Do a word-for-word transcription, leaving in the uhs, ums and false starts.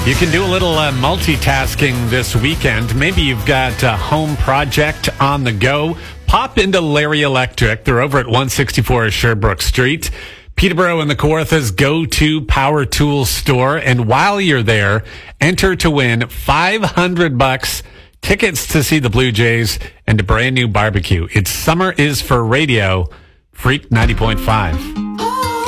You can do a little uh, multitasking this weekend. Maybe you've got a home project on the go. Pop into Larry Electric. They're over at one sixty-four Sherbrooke Street. Peterborough and the Kawarthas go-to power tool store. And while you're there, enter to win five hundred bucks, tickets to see the Blue Jays, and a brand new barbecue. It's Summer is for Radio, Freak ninety point five.